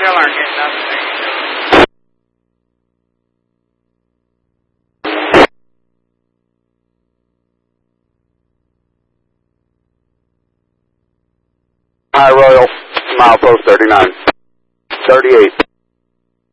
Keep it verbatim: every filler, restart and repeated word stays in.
still aren't getting nothing. High Royal, milepost thirty-nine. thirty-eight.